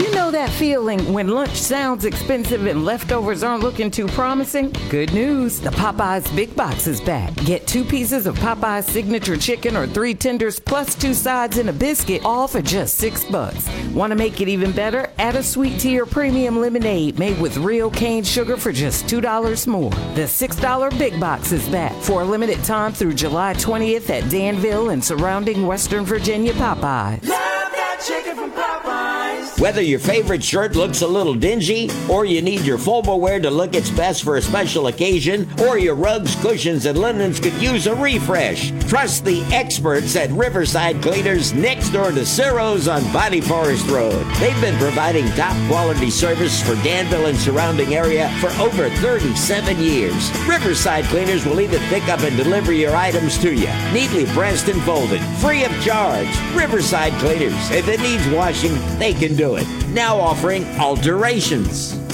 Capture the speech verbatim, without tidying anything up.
You know that feeling when lunch sounds expensive and leftovers aren't looking too promising? Good news. The Popeyes Big Box is back. Get two pieces of Popeyes signature chicken or three tenders plus two sides and a biscuit, all for just six bucks. Want to make it even better? Add a sweet tea or premium lemonade made with real cane sugar for just two dollars more. The six dollar Big Box is back for a limited time through July twentieth at Danville and surrounding Western Virginia Popeyes. Love that chicken from Popeyes. Whether your favorite shirt looks a little dingy, or you need your formal wear to look its best for a special occasion, or your rugs, cushions, and linens could use a refresh, trust the experts at Riverside Cleaners next door to Ciro's on Body Forest Road. They've been providing top quality service for Danville and surrounding area for over thirty-seven years. Riverside Cleaners will even pick up and deliver your items to you, neatly pressed and folded, free of charge. Riverside Cleaners. If it needs washing, they can do it. Now offering alterations.